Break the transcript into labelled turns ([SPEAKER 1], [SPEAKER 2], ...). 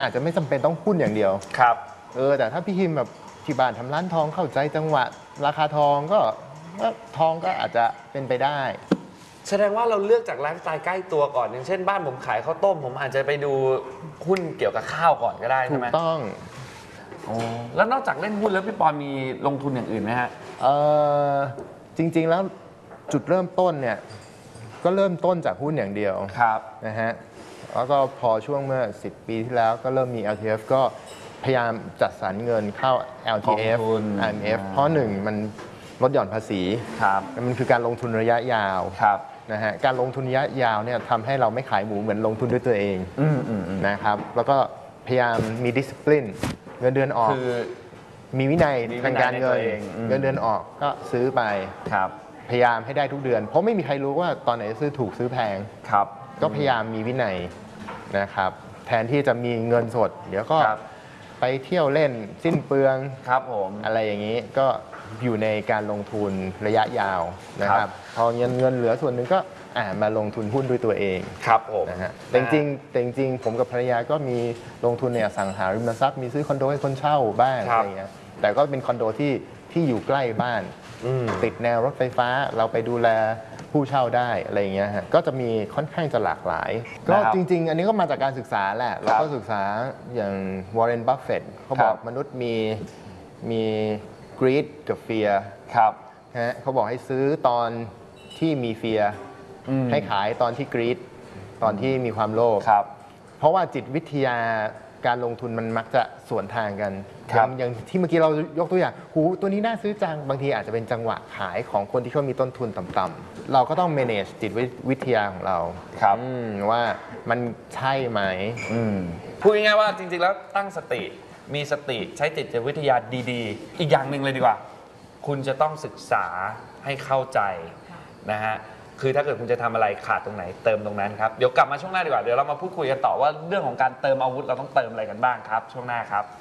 [SPEAKER 1] อาจจะไม่จำเป็นต้องหุ้นอย่างเดียว
[SPEAKER 2] ครับ
[SPEAKER 1] แต่ถ้าพี่ฮิมแบบที่บ้านทำร้านทองเข้าใจจังหวะราคาทองก็ทองก็อาจจะเป็นไปได้
[SPEAKER 2] แสดงว่าเราเลือกจากไลฟ์สไตล์ใกล้ตัวก่อนอย่างเช่นบ้านผมขายข้าวต้มผมอาจจะไปดูหุ้นเกี่ยวกับข้าวก่อนก็ได้ใช่ไหม
[SPEAKER 1] ถูกต้อง
[SPEAKER 2] แล้วนอกจากเล่นหุ้นแล้วพี่ปอนมีลงทุนอย่างอื่นไหมฮะ
[SPEAKER 1] จริงๆแล้วจุดเริ่มต้นเนี่ยก็เริ่มต้นจากหุ้นอย่างเดียวนะฮะแล้วก็พอช่วงเมื่อ10 ปีที่แล้วก็เริ่มมี LTF ก็พยายามจัดสรรเงินเข้า LTF IMF เพราะหนึ่งมันลดหย่อนภาษีมันคือการลงทุนระยะยาวนะฮะการลงทุนระยะยาวเนี่ยทำให้เราไม่ขายหมูเหมือนลงทุนด้วยตัวเองนะครับแล้วก็พยายามมี discipline เงินเดือนออกมีวินัยทางการเงินเงินเดือนออกก็ซื้อไปพยายามให้ได้ทุกเดือนเพราะไม่มีใครรู้ว่าตอนไหนซื้อถูกซื้อแพงก็พยายามมีวินัยนะครับแทนที่จะมีเงินสดเดี๋ยวก็ไปเที่ยวเล่นสิ้นเปลืองอะไรอย่างนี้ก็อยู่ในการลงทุนระยะยาวนะครับพอเงินเหลือส่วนหนึ่งก็มาลงทุนหุ้นด้วยตัวเองนะฮะแต่จริงผมกับภรรยาก็มีลงทุนในอสังหาริมทรัพย์มีซื้อคอนโดให้คนเช่าบ้างอะไรเงี้ยแต่ก็เป็นคอนโดที่อยู่ใกล้บ้านติดแนวรถไฟฟ้าเราไปดูแลผู้เช่าได้อะไรเงี้ยฮะก็จะมีค่อนข้างจะหลากหลายก็จริงๆอันนี้ก็มาจากการศึกษาแหละเราก็ศึกษาอย่างวอร์เรน บัฟเฟตต์เขาบอกมนุษย์มี greed กับ fear ฮะเขาบอกให้ซื้อตอนที่มี fear ให้ขายตอนที่ greed ตอนที่มีความโลภเพราะว่าจิตวิทยาการลงทุนมันมักจะสวนทางกันอย่างที่เมื่อกี้เรายกตัวอย่างตัวนี้น่าซื้อจังบางทีอาจจะเป็นจังหวะขายของคนที่เขามีต้นทุนต่ำๆเราก็ต้อง manage จิตวิทยาของเราว่ามันใช่ไหม
[SPEAKER 2] พูดง่ายๆว่าจริงๆแล้วตั้งสติมีสติใช้จิตวิทยาดีๆอีกอย่างหนึ่งเลยดีกว่าคุณจะต้องศึกษาให้เข้าใจนะฮะคือถ้าเกิดคุณจะทำอะไรขาดตรงไหนเติมตรงนั้นครับเดี๋ยวกลับมาช่วงหน้าดีกว่าเดี๋ยวเรามาพูดคุยกันต่อว่าเรื่องของการเติมอาวุธเราต้องเติมอะไรกันบ้างครับช่วงหน้าครับ